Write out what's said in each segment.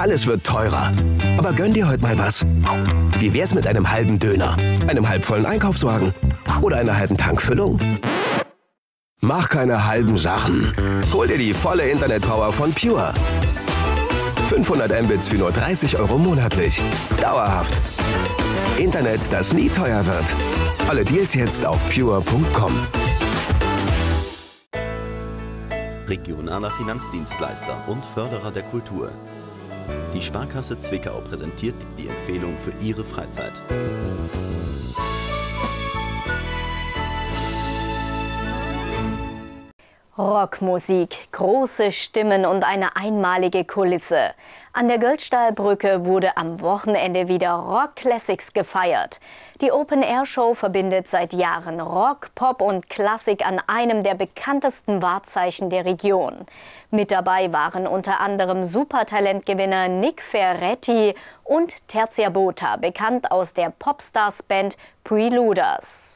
Alles wird teurer. Aber gönn dir heute mal was. Wie wär's mit einem halben Döner, einem halbvollen Einkaufswagen oder einer halben Tankfüllung? Mach keine halben Sachen. Hol dir die volle Internetpower von Pure. 500 Mbits für nur 30 € monatlich. Dauerhaft. Internet, das nie teuer wird. Alle Deals jetzt auf pure.com. Regionaler Finanzdienstleister und Förderer der Kultur. Die Sparkasse Zwickau präsentiert die Empfehlung für Ihre Freizeit. Rockmusik, große Stimmen und eine einmalige Kulisse. An der Göldstahlbrücke wurde am Wochenende wieder Rock Classics gefeiert. Die Open-Air-Show verbindet seit Jahren Rock, Pop und Klassik an einem der bekanntesten Wahrzeichen der Region. Mit dabei waren unter anderem Supertalentgewinner Nick Ferretti und Tertia Bota, bekannt aus der Popstars-Band Preluders.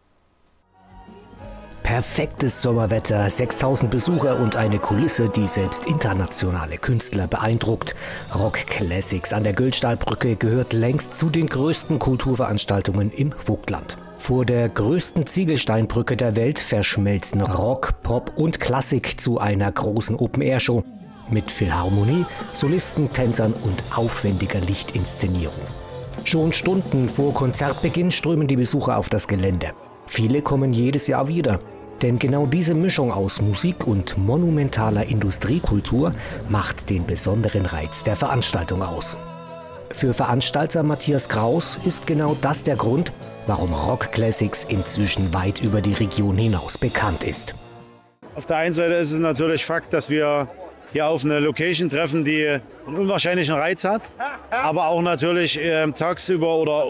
Perfektes Sommerwetter, 6000 Besucher und eine Kulisse, die selbst internationale Künstler beeindruckt. Rock Classics an der Göldstahlbrücke gehört längst zu den größten Kulturveranstaltungen im Vogtland. Vor der größten Ziegelsteinbrücke der Welt verschmelzen Rock, Pop und Klassik zu einer großen Open-Air-Show mit Philharmonie, Solisten, Tänzern und aufwendiger Lichtinszenierung. Schon Stunden vor Konzertbeginn strömen die Besucher auf das Gelände. Viele kommen jedes Jahr wieder, denn genau diese Mischung aus Musik und monumentaler Industriekultur macht den besonderen Reiz der Veranstaltung aus. Für Veranstalter Matthias Kraus ist genau das der Grund, warum Rock Classics inzwischen weit über die Region hinaus bekannt ist. Auf der einen Seite ist es natürlich Fakt, dass wir hier auf eine Location treffen, die einen unwahrscheinlichen Reiz hat, aber auch natürlich tagsüber oder